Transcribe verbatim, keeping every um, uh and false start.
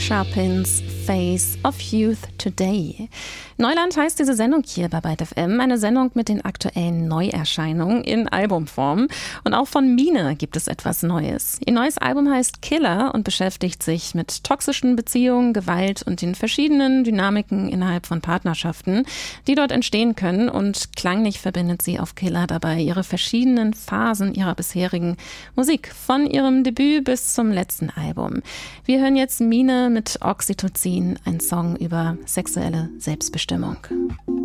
Chopins Face of Youth Today. Neuland heißt diese Sendung hier bei Byte F M, eine Sendung mit den aktuellen Neuerscheinungen in Albumform. Und auch von Mine gibt es etwas Neues. Ihr neues Album heißt Killer und beschäftigt sich mit toxischen Beziehungen, Gewalt und den verschiedenen Dynamiken innerhalb von Partnerschaften, die dort entstehen können. Und klanglich verbindet sie auf Killer dabei ihre verschiedenen Phasen ihrer bisherigen Musik, von ihrem Debüt bis zum letzten Album. Wir hören jetzt Mine mit Oxytocin, ein Song über sexuelle Selbstbestimmung.